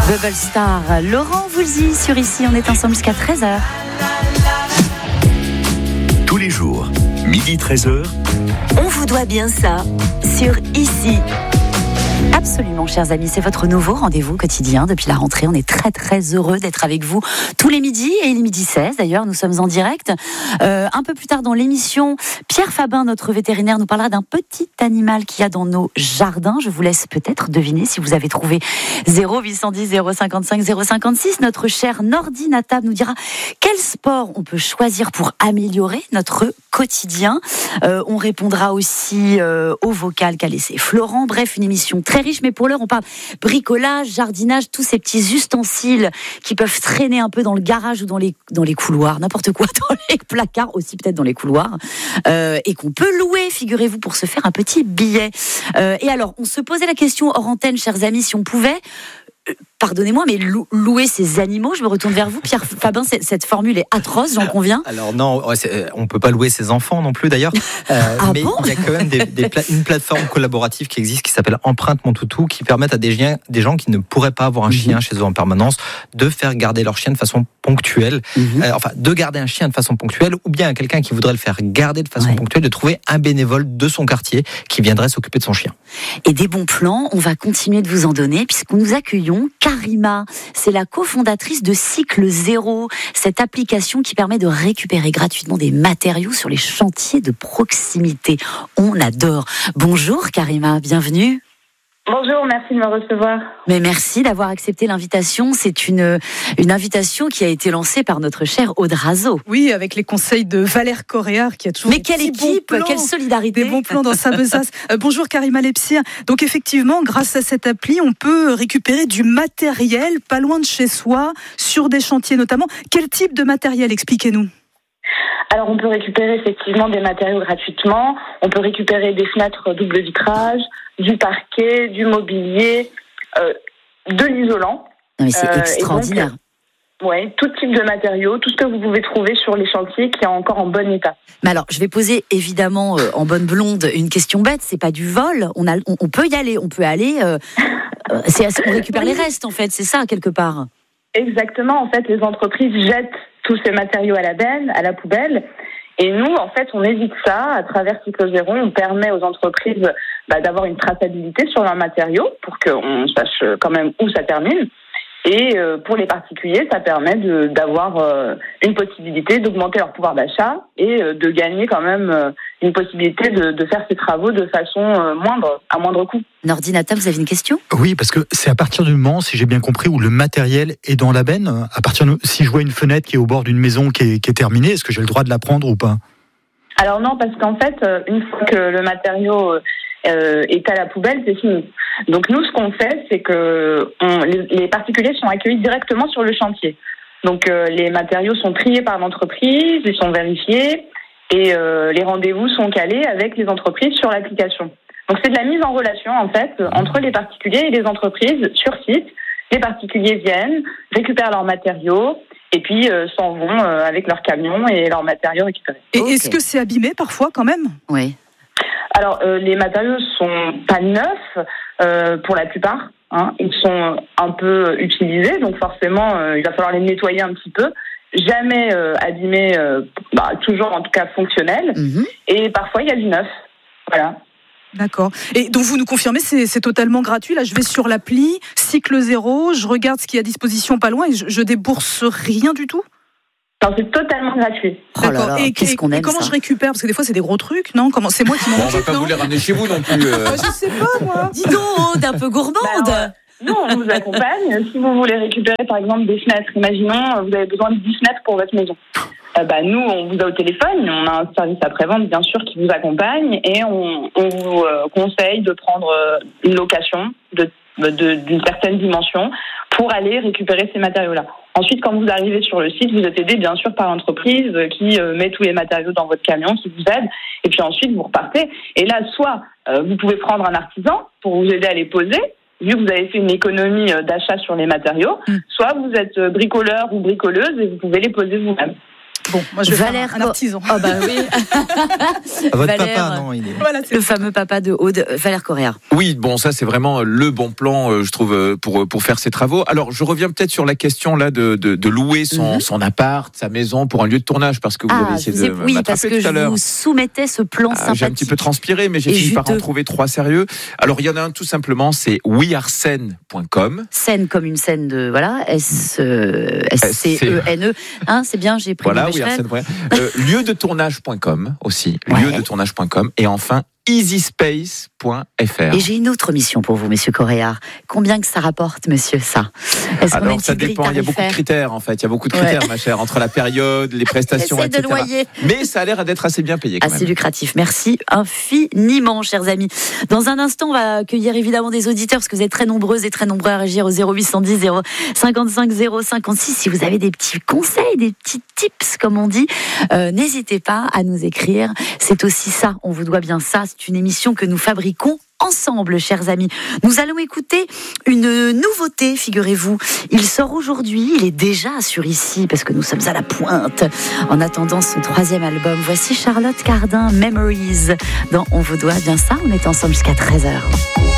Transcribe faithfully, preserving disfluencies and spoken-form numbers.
Bubble Star, Laurent Voulzy sur Ici, on est ensemble jusqu'à treize heures. Tous les jours, midi treize heures. On vous doit bien ça sur Ici. Absolument, chers amis, c'est votre nouveau rendez-vous quotidien depuis la rentrée. On est très très heureux d'être avec vous tous les midis et les midis seize. D'ailleurs, nous sommes en direct. Euh, un peu plus tard dans l'émission, Pierre Fabin, notre vétérinaire, nous parlera d'un petit animal qu'il y a dans nos jardins. Je vous laisse peut-être deviner si vous avez trouvé zéro huit cent dix zéro cinquante-cinq zéro cinquante-six. Notre cher Nordi Natab nous dira quel sport on peut choisir pour améliorer notre quotidien. Euh, on répondra aussi euh, au vocal qu'a laissé Florent. Bref, une émission très riche, mais pour l'heure, on parle bricolage, jardinage, tous ces petits ustensiles qui peuvent traîner un peu dans le garage ou dans les, dans les couloirs, n'importe quoi, dans les placards, aussi peut-être dans les couloirs, euh, et qu'on peut louer, figurez-vous, pour se faire un petit billet. Euh, et alors, on se posait la question hors antenne, chers amis, si on pouvait... Pardonnez-moi, mais lou- louer ces animaux, je me retourne vers vous, Pierre Fabin, cette formule est atroce, j'en conviens. Alors non, on ne peut pas louer ses enfants non plus d'ailleurs, euh, ah mais bon il y a quand même des, des pla- une plateforme collaborative qui existe qui s'appelle Empreinte Mon Toutou, qui permettent à des, chiens, des gens qui ne pourraient pas avoir un chien mmh. chez eux en permanence de faire garder leur chien de façon ponctuelle, mmh. euh, enfin de garder un chien de façon ponctuelle, ou bien à quelqu'un qui voudrait le faire garder de façon ouais. ponctuelle, de trouver un bénévole de son quartier qui viendrait s'occuper de son chien. Et des bons plans, on va continuer de vous en donner puisque nous accueillons Karima. C'est la cofondatrice de Cycle Zéro, cette application qui permet de récupérer gratuitement des matériaux sur les chantiers de proximité. On adore. Bonjour Karima, bienvenue. Bonjour, merci de me recevoir. Mais merci d'avoir accepté l'invitation. C'est une, une invitation qui a été lancée par notre cher Aude Razo. Oui, avec les conseils de Valère Coréard qui a toujours. Mais quelle équipe, quelle solidarité. Des bons plans dans sa besace. euh, bonjour Karima Lepsir. Donc effectivement, grâce à cette appli, on peut récupérer du matériel pas loin de chez soi, sur des chantiers notamment. Quel type de matériel ? Expliquez-nous. Alors on peut récupérer effectivement des matériaux gratuitement. On peut récupérer des fenêtres double vitrage, du parquet, du mobilier, euh, de l'isolant. Non mais c'est euh, extraordinaire. Oui, tout type de matériaux, tout ce que vous pouvez trouver sur les chantiers qui est encore en bon état. Mais alors, je vais poser évidemment euh, en bonne blonde une question bête. C'est pas du vol. On a, on, on peut y aller. On peut aller. Euh, euh, c'est, on récupère les restes en fait. C'est ça quelque part. Exactement. En fait, les entreprises jettent tous ces matériaux à la benne, à la poubelle. Et nous, en fait, on évite ça. À travers Cycle Zéro, on permet aux entreprises bah, d'avoir une traçabilité sur leurs matériaux pour qu'on sache quand même où ça termine. Et euh, pour les particuliers, ça permet de, d'avoir euh, une possibilité d'augmenter leur pouvoir d'achat et euh, de gagner quand même euh, une possibilité de, de faire ces travaux de façon euh, moindre, à moindre coût. Nordi Natab, vous avez une question ? Oui, parce que c'est à partir du moment, si j'ai bien compris, où le matériel est dans la benne. À partir de, si je vois une fenêtre qui est au bord d'une maison qui est, qui est terminée, est-ce que j'ai le droit de la prendre ou pas ? Alors non, parce qu'en fait, une fois que le matériau euh, est à la poubelle, c'est fini. Donc nous, ce qu'on fait, c'est que on, les, les particuliers sont accueillis directement sur le chantier. Donc euh, les matériaux sont triés par l'entreprise, ils sont vérifiés et euh, les rendez-vous sont calés avec les entreprises sur l'application. Donc c'est de la mise en relation en fait entre les particuliers et les entreprises sur site. Les particuliers viennent, récupèrent leurs matériaux et puis euh, s'en vont euh, avec leurs camions et leurs matériaux récupérés. Et okay. Est-ce que c'est abîmé parfois quand même ? Oui. Alors, euh, les matériaux sont pas neufs euh, pour la plupart. Hein. Ils sont un peu utilisés, donc forcément, euh, il va falloir les nettoyer un petit peu. Jamais euh, abîmés, euh, bah, toujours en tout cas fonctionnels. Mm-hmm. Et parfois, il y a du neuf. Voilà. D'accord. Et donc, vous nous confirmez, c'est, c'est totalement gratuit. Là, je vais sur l'appli Cycle Zéro, je regarde ce qui est à disposition pas loin et je, je débourse rien du tout ? Non, c'est totalement gratuit. Oh là là, et, qu'est-ce qu'on aime, et comment ça. Je récupère ? Parce que des fois, c'est des gros trucs, non ? Comment c'est moi qui m'en bon, occupe, on va pas non vous les ramener chez vous non plus. Euh... Je sais pas, moi. Dis donc, Aude, un peu gourmande. Bah, nous, on vous accompagne. Si vous voulez récupérer, par exemple, des fenêtres, imaginons, vous avez besoin de dix fenêtres pour votre maison. Euh, bah, nous, on vous a au téléphone. On a un service après-vente, bien sûr, qui vous accompagne et on, on vous euh, conseille de prendre euh, une location de, de, d'une certaine dimension pour aller récupérer ces matériaux-là. Ensuite, quand vous arrivez sur le site, vous êtes aidé bien sûr par l'entreprise qui euh, met tous les matériaux dans votre camion, qui vous aide, et puis ensuite vous repartez. Et là, soit euh, vous pouvez prendre un artisan pour vous aider à les poser, vu que vous avez fait une économie euh, d'achat sur les matériaux, mmh. soit vous êtes bricoleur ou bricoleuse et vous pouvez les poser vous-même. Bon, moi je vais Valère faire un artisan. Ah bah oui. Votre Valère, papa, non, il est. Voilà, c'est le fameux papa de Aude, Valère Correa. Oui, bon, ça c'est vraiment le bon plan, euh, je trouve, euh, pour pour faire ces travaux. Alors, je reviens peut-être sur la question là de de, de louer son Mhm. son appart, sa maison pour un lieu de tournage, parce que vous avez Ah, essayé je vous ai- de oui, parce m'attraper que tout à je l'heure. vous soumettais ce plan Ah, sympathique. j'ai un petit peu transpiré, mais j'ai Et fini par en juteux. trouver trois sérieux. Alors, il y en a un tout simplement, c'est we are scène point com. Scène comme une scène de voilà S euh, S C E N E. Hein, c'est bien, j'ai pris Voilà, mon we are Becherel. scène point com. Euh, lieu de tournage point com aussi, Ouais. lieu de tournage point com. Et enfin, easy space point f r. Et j'ai une autre mission pour vous, monsieur Correa. Combien que ça rapporte, monsieur, ça? Est-ce qu'on a Alors une ça petite grille dépend, il y a beaucoup de tarifaire critères en fait, il y a beaucoup de Ouais. critères ma chère, entre la période, les prestations, Essaye de et cetera. noyer. Mais ça a l'air d'être assez bien payé quand Assez même. lucratif. Merci infiniment, chers amis. Dans un instant, on va accueillir évidemment des auditeurs parce que vous êtes très nombreuses et très nombreux à réagir au zéro huit cent dix zéro cinquante-cinq zéro cinquante-six. Si vous avez des petits conseils, des petits tips, comme on dit, euh, n'hésitez pas à nous écrire. C'est aussi ça, on vous doit bien ça. C'est une émission que nous fabriquons ensemble, chers amis. Nous allons écouter une nouveauté, figurez-vous. Il sort aujourd'hui, il est déjà sur Ici, parce que nous sommes à la pointe. En attendant son troisième album, voici Charlotte Cardin, Memories, dans On vous doit bien ça. On est ensemble jusqu'à treize heures.